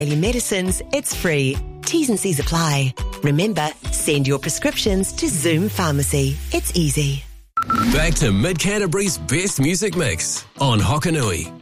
Daily medicines, it's free. T's and C's apply. Remember, send your prescriptions to Zoom Pharmacy. It's easy. Back to Mid Canterbury's best music mix on Hokanui.